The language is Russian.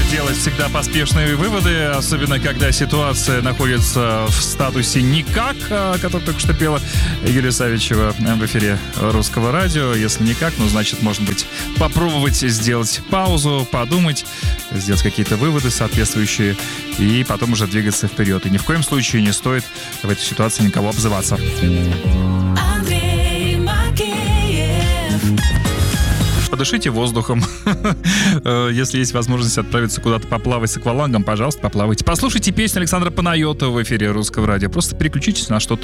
делать всегда поспешные выводы, особенно когда ситуация находится в статусе «никак», который только что пела Юлия Савичева в эфире Русского радио. Если никак, ну, значит, может быть, попробовать сделать паузу, подумать, сделать какие-то выводы соответствующие и потом уже двигаться вперед. И ни в коем случае не стоит в этой ситуации никого обзываться. Подышите воздухом. Если есть возможность отправиться куда-то поплавать с аквалангом, пожалуйста, поплавайте. Послушайте песню Александра Панайотова в эфире Русского радио. Просто переключитесь на что-то